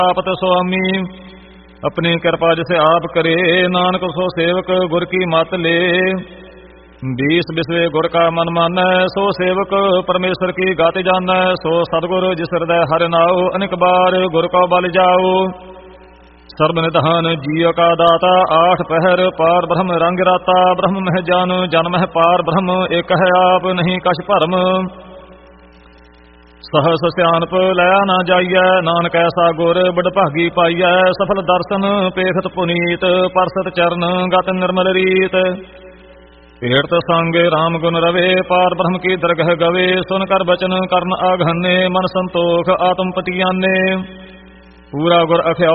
ਆਪਤ ਸੁਆਮੀ। अपनी कृपा जिसे आप करे, नानक सो सेवक गुर की मत ले। 20 बिसवे गुर का मन मानै, सो सेवक परमेश्वर की गात जानै। सो सतगुर जिस हृदय हर नाओ, अनेक बार गुर को बल जाओ। सर्ब निधान जियो का दाता, 8 पहर पार ब्रह्म रंग राता। ब्रह्म मह जान जन्म है पार ब्रह्म, एक है आप नहीं कछ भरम। सहस सियानप लया ना जाइए, नानक ऐसा गुर बड़ भागी पाइयै। सफल दर्शन पेखत पुनीत, परसत चरण गत निर्मल रीत। पेट संग राम गुण रवे, पार ब्रह्म की दरगह गवे। सुन कर बचन करन आघन्ने, मन संतोख आत्म पतियाने। पूरा गुर अख्या